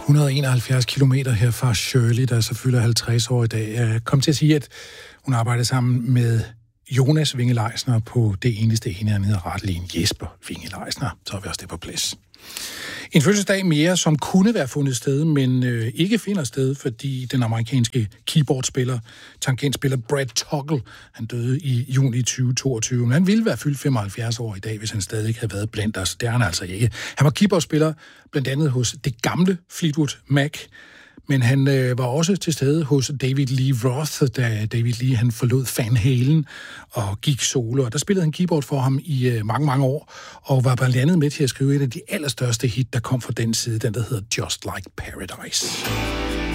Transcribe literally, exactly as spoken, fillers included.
hundrede og enoghalvfjerds kilometer her fra Shirley, der så fylder halvtreds år i dag. Jeg kom til at sige, at hun arbejdede sammen med Jonas Winge Leisner på det eneste ene, han hedder retlig Jesper Winge Leisner. Så er vi også det på plads. En fødselsdag mere, som kunne være fundet sted, men øh, ikke finder sted, fordi den amerikanske keyboardspiller, tangentspiller Brad Toggle, han døde i juni tyve toogtyve. Men han ville være fyldt femoghalvfjerds år i dag, hvis han stadig havde været blandt os. Det er han altså ikke. Han var keyboardspiller blandt andet hos det gamle Fleetwood Mac, men han øh, var også til stede hos David Lee Roth, da David Lee han forlod Van Halen og gik solo. Og der spillede han keyboard for ham i øh, mange, mange år, og var blandt andet med til at skrive et af de allerstørste hit, der kom fra den side, den der hedder Just Like Paradise.